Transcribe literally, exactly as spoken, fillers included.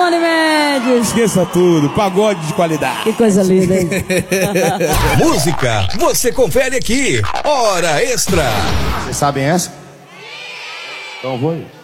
Unimed. Esqueça tudo, pagode de qualidade. Que coisa linda, hein? Música, você confere aqui. Hora Extra. Vocês sabem essa? Então vou ir.